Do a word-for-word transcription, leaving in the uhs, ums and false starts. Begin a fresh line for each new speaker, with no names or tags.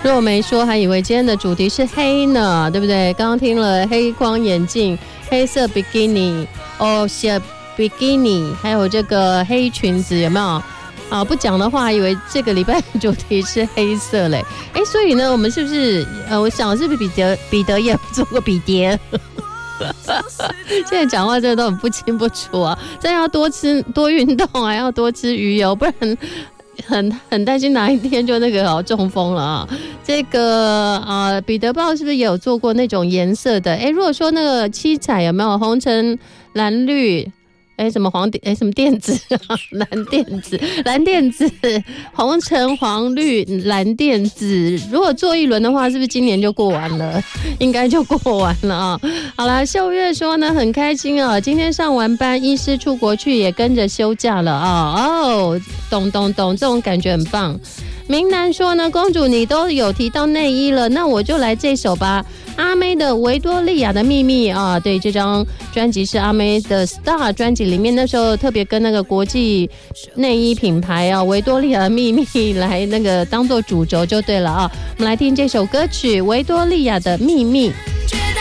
如果没说，还以为今天的主题是黑呢，对不对？刚刚听了黑框眼镜、黑色比基尼、哦，小比基尼，还有这个黑裙子，有没有？啊，不讲的话，还以为这个礼拜的主题是黑色嘞。哎，所以呢，我们是不是呃，我想是不是彼得彼得也做过笔蝶？现在讲话真的都很不清不楚啊！真要多吃多运动，还要多吃鱼油，不然很很担心哪一天就那个、哦、中风了啊！这个呃，彼得豹是不是也有做过那种颜色的？哎，如果说那个七彩有没有红橙蓝绿？哎，什么黄电？哎，什么电子啊？蓝电子，蓝电子，红橙黄绿蓝电子。如果做一轮的话，是不是今年就过完了？应该就过完了啊。好啦，秀月说呢，很开心啊，今天上完班，医师出国去也跟着休假了啊。哦，懂懂懂，这种感觉很棒。明南说呢，公主你都有提到内衣了，那我就来这首吧。阿妹的《维多利亚的秘密》啊，对，这张专辑是阿妹的 Star 专辑里面，那时候特别跟那个国际内衣品牌啊，维多利亚的秘密来那个当做主轴就对了啊。我们来听这首歌曲《维多利亚的秘密》。